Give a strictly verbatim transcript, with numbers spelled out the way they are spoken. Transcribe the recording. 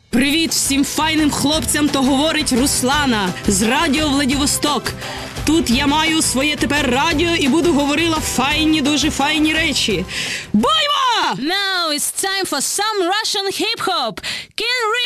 Привіт всім файним хлопцям, то говорить Руслана з Радіо Владивосток. Тут я маю своє тепер радіо і буду говорила файні, дуже файні речі. Боймо! Now it's time for some Russian hip-hop. Can